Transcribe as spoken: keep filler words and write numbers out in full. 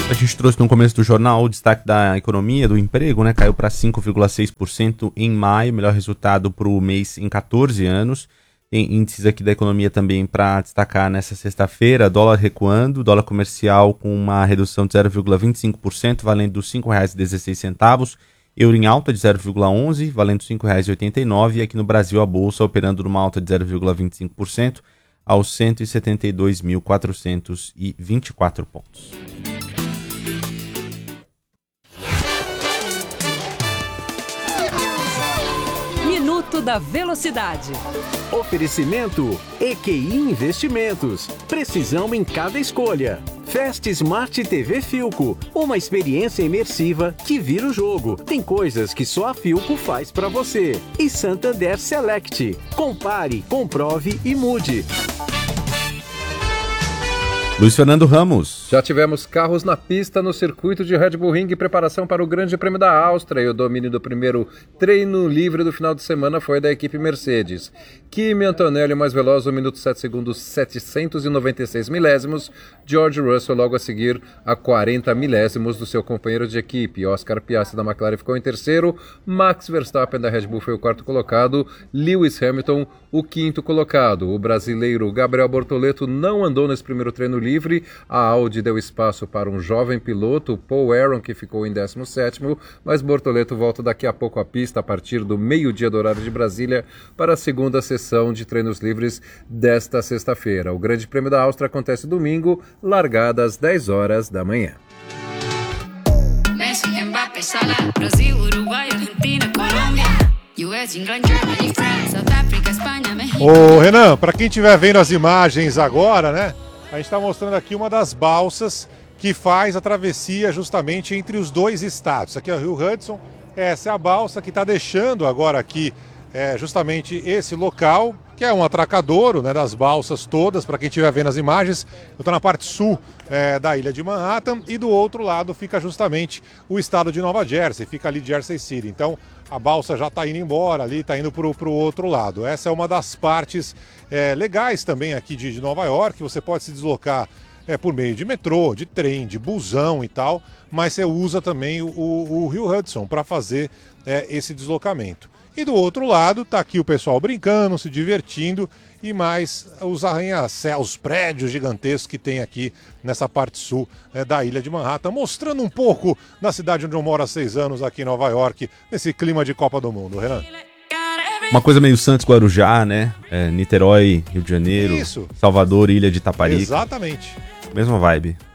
A gente trouxe no começo do jornal o destaque da economia, do emprego, né? Caiu para cinco vírgula seis por cento em maio, melhor resultado para o mês em quatorze anos. Tem índices aqui da economia também para destacar nessa sexta-feira, dólar recuando, dólar comercial com uma redução de zero vírgula vinte e cinco por cento, valendo cinco reais e dezesseis centavos, euro em alta de zero vírgula onze por cento, valendo cinco reais e oitenta e nove centavos, e aqui no Brasil a bolsa operando numa alta de zero vírgula vinte e cinco por cento aos cento e setenta e dois mil quatrocentos e vinte e quatro pontos. Minuto da Velocidade. Oferecimento E Q I Investimentos. Precisão em cada escolha. Fast Smart T V Philco. Uma experiência imersiva que vira o jogo. Tem coisas que só a Philco faz pra você. E Santander Select. Compare, comprove e mude. Luiz Fernando Ramos. Já tivemos carros na pista no circuito de Red Bull Ring, preparação para o Grande Prêmio da Áustria, e o domínio do primeiro treino livre do final de semana foi da equipe Mercedes. Kimi Antonelli mais veloz, um minuto sete segundos setecentos e noventa e seis milésimos, George Russell logo a seguir a quarenta milésimos do seu companheiro de equipe. Oscar Piastri da McLaren ficou em terceiro, Max Verstappen da Red Bull foi o quarto colocado, Lewis Hamilton o quinto colocado. O brasileiro Gabriel Bortoleto não andou nesse primeiro treino livre. livre, a Audi deu espaço para um jovem piloto, Paul Aron, que ficou em décimo sétimo, mas Bortoleto volta daqui a pouco à pista a partir do meio-dia do horário de Brasília para a segunda sessão de treinos livres desta sexta-feira. O Grande Prêmio da Áustria acontece domingo, largada às dez horas da manhã. Messi, Mbappé, Salah, Brasil, Uruguai, Argentina, Colômbia. Ô Renan, para quem estiver vendo as imagens agora, né? A gente está mostrando aqui uma das balsas que faz a travessia justamente entre os dois estados. Aqui é o Rio Hudson, essa é a balsa que está deixando agora aqui é, justamente esse local, que é um atracadouro, né, das balsas todas, para quem estiver vendo as imagens. Eu estou na parte sul é, da ilha de Manhattan e do outro lado fica justamente o estado de Nova Jersey, fica ali Jersey City. Então a balsa já está indo embora ali, está indo para o outro lado. Essa é uma das partes é, legais também aqui de, de Nova York. Você pode se deslocar é, por meio de metrô, de trem, de busão e tal, mas você usa também o, o, o Rio Hudson para fazer é, esse deslocamento. E do outro lado está aqui o pessoal brincando, se divertindo, e mais os arranha-céus, os prédios gigantescos que tem aqui nessa parte sul é, da ilha de Manhattan, mostrando um pouco da cidade onde eu moro há seis anos, aqui em Nova York, nesse clima de Copa do Mundo, Renan. Uma coisa meio Santos, Guarujá, né? É, Niterói, Rio de Janeiro, Isso. Salvador, Ilha de Itaparica. Exatamente. Mesma vibe.